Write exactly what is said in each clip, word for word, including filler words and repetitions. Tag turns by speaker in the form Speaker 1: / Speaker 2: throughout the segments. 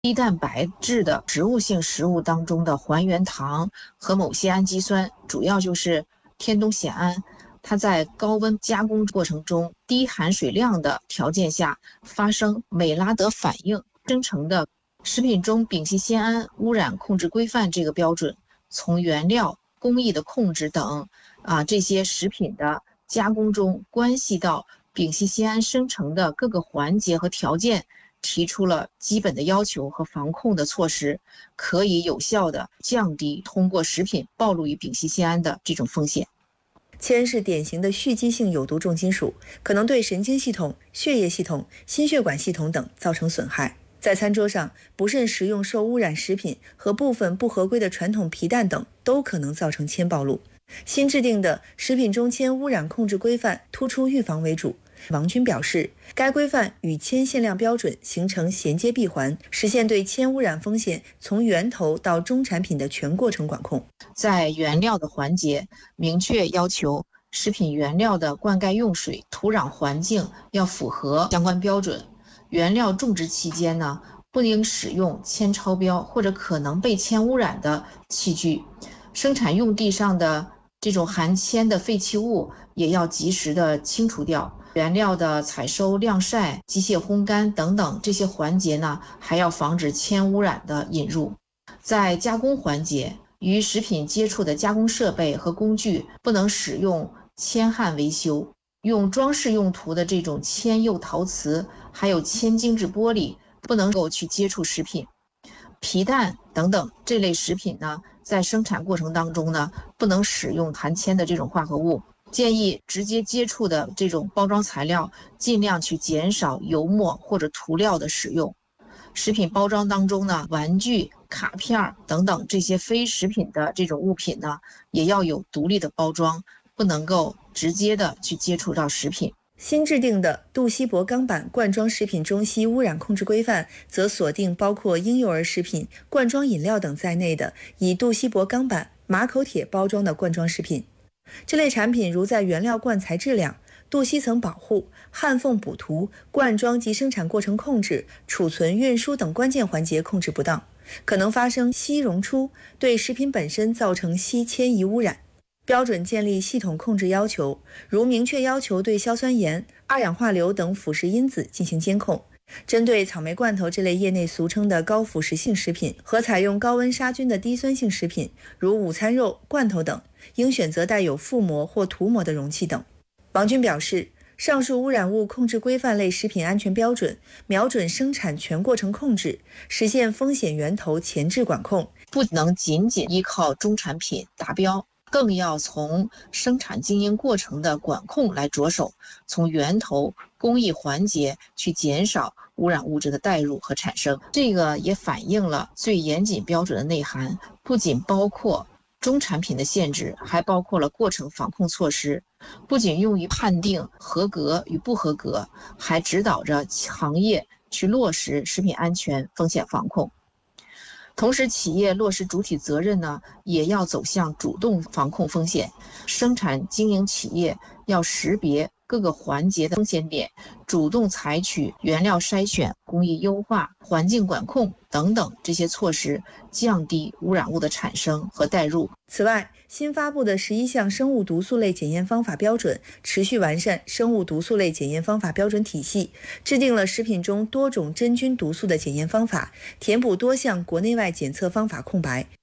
Speaker 1: 低蛋白质的植物性食物当中的还原糖和某些氨基酸，主要就是天冬酰胺，它在高温加工过程中低含水量的条件下发生美拉德反应生成的。食品中丙烯酰胺污染控制规范这个标准，从原料、工艺的控制等啊这些食品的加工中关系到丙烯酰胺生成的各个环节和条件，提出了基本的要求和防控的措施，可以有效地降低通过食品暴露于丙烯酰胺的这种风险。
Speaker 2: 铅是典型的蓄积性有毒重金属，可能对神经系统、血液系统、心血管系统等造成损害。在餐桌上，不慎食用受污染食品和部分不合规的传统皮蛋等，都可能造成铅暴露。新制定的食品中铅污染控制规范突出预防为主。王军表示，该规范与铅限量标准形成衔接闭环，实现对铅污染风险从源头到终产品的全过程管控。
Speaker 1: 在原料的环节，明确要求食品原料的灌溉用水、土壤环境要符合相关标准。原料种植期间呢，不应使用铅超标或者可能被铅污染的器具。生产用地上的这种含铅的废弃物也要及时的清除掉。原料的采收、晾晒、机械烘干等等这些环节呢，还要防止铅污染的引入。在加工环节，与食品接触的加工设备和工具不能使用铅焊维修。用装饰用途的这种铅釉陶瓷，还有铅精制玻璃，不能够去接触食品。皮蛋等等这类食品呢，在生产过程当中呢，不能使用含铅的这种化合物。建议直接接触的这种包装材料，尽量去减少油墨或者涂料的使用。食品包装当中呢，玩具、卡片等等这些非食品的这种物品呢，也要有独立的包装，不能够直接的去接触到食品。
Speaker 2: 新制定的杜锡箔钢板罐装食品中西污染控制规范则锁定包括婴幼儿食品、罐装饮料等在内的以杜锡箔钢板、马口铁包装的罐装食品。这类产品如在原料罐材质量、镀锡层保护、焊缝补涂、灌装及生产过程控制、储存、运输等关键环节控制不当，可能发生锡溶出，对食品本身造成锡铅仪污染。标准建立系统控制要求，如明确要求对硝酸盐、二氧化硫等腐蚀因子进行监控。针对草莓罐头这类业内俗称的高腐蚀性食品和采用高温杀菌的低酸性食品，如午餐肉、罐头等，应选择带有覆膜或涂膜的容器等。王军表示，上述污染物控制规范类食品安全标准瞄准生产全过程控制，实现风险源头前置管控，
Speaker 1: 不能仅仅依靠中产品达标，更要从生产经营过程的管控来着手，从源头工艺环节去减少污染物质的带入和产生。这个也反映了最严谨标准的内涵，不仅包括中产品的限制，还包括了过程防控措施，不仅用于判定合格与不合格，还指导着行业去落实食品安全风险防控。同时，企业落实主体责任呢，也要走向主动防控风险。生产经营企业要识别各个环节的风险点，主动采取原料筛选、工艺优化、环境管控等等这些措施，降低污染物的产生和带入。
Speaker 2: 此外，新发布的十一项生物毒素类检验方法标准持续完善生物毒素类检验方法标准体系，制定了食品中多种真菌毒素的检验方法，填补多项国内外检测方法空白。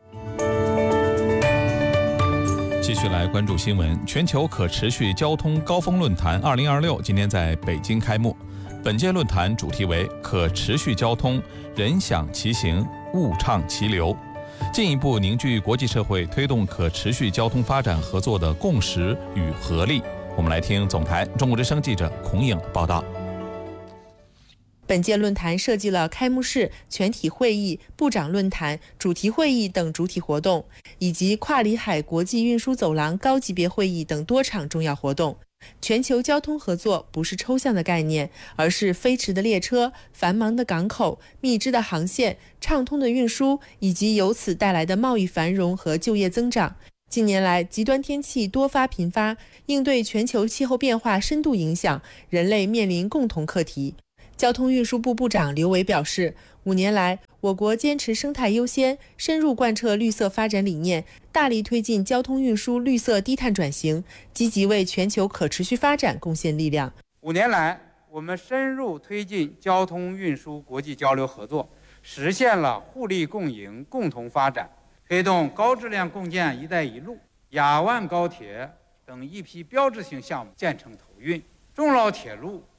Speaker 3: 继续来关注新闻。全球可持续交通高峰论坛二零二六今天在北京开幕。本届论坛主题为可持续交通，人享其行，物畅其流，进一步凝聚国际社会推动可持续交通发展合作的共识与合力。我们来听总台中国之声记者孔颖报道。
Speaker 4: 本届论坛设计了开幕式、全体会议、部长论坛、主题会议等主体活动，以及跨里海国际运输走廊高级别会议等多场重要活动。全球交通合作不是抽象的概念，而是飞驰的列车、繁忙的港口、密支的航线、畅通的运输，以及由此带来的贸易繁荣和就业增长。近年来，极端天气多发频发，应对全球气候变化深度影响，人类面临共同课题。 交通运输部部长刘维表示，五年来，我国坚持生态优先，深入贯彻绿色发展理念，大力推进交通运输绿色低碳转型，积极为全球可持续发展贡献力量。
Speaker 5: 五年来，我们深入推进交通运输国际交流合作，实现了互利共赢、共同发展，推动高质量共建“一带一路”、雅万高铁等一批标志性项目建成投运，中老铁路